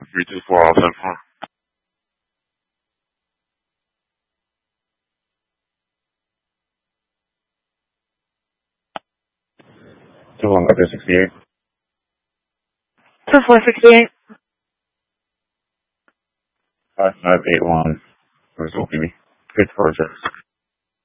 324 all 74. 21 up to 68. 2468. 5581. Where's OPB? 54 6.